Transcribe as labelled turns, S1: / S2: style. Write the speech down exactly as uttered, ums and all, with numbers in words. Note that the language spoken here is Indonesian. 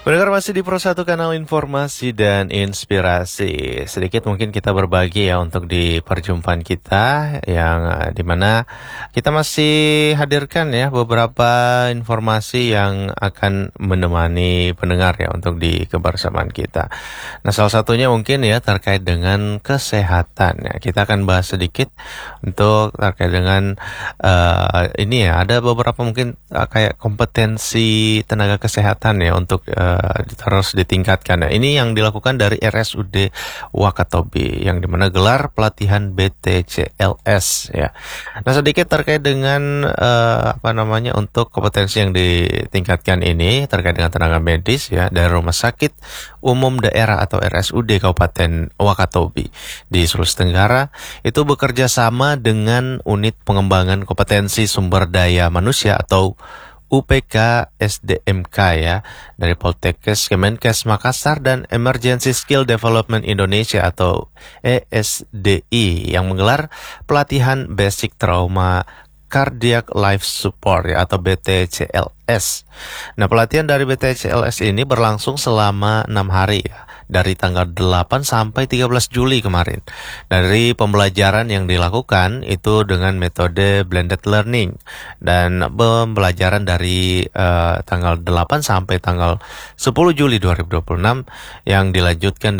S1: Pendengar masih di Pro satu Kanal Informasi dan Inspirasi. Sedikit mungkin kita berbagi ya untuk di perjumpaan kita yang uh, dimana kita masih hadirkan ya beberapa informasi yang akan menemani pendengar ya untuk di kebersamaan kita. Nah, salah satunya mungkin ya terkait dengan kesehatan ya. Kita akan bahas sedikit untuk terkait dengan uh, ini ya, ada beberapa mungkin uh, kayak kompetensi tenaga kesehatan ya untuk uh, terus ditingkatkan. Nah, ini yang dilakukan dari R S U D Wakatobi yang dimana gelar pelatihan B T C L S ya. Nah, sedikit terkait dengan uh, apa namanya untuk kompetensi yang ditingkatkan ini terkait dengan tenaga medis ya dari Rumah Sakit Umum Daerah atau R S U D Kabupaten Wakatobi di Sulawesi Tenggara itu bekerja sama dengan Unit Pengembangan Kompetensi Sumber Daya Manusia atau U P K S D M K ya dari Poltekkes, Kemenkes Makassar dan Emergency Skill Development Indonesia atau E S D I yang menggelar pelatihan Basic Trauma Cardiac Life Support ya atau B T C L S. Nah, pelatihan dari B T C L S ini berlangsung selama enam hari ya, dari tanggal delapan sampai tiga belas Juli kemarin. Dari pembelajaran yang dilakukan itu dengan metode blended learning dan pembelajaran dari uh, tanggal delapan sampai tanggal sepuluh Juli dua ribu dua puluh enam yang dilanjutkan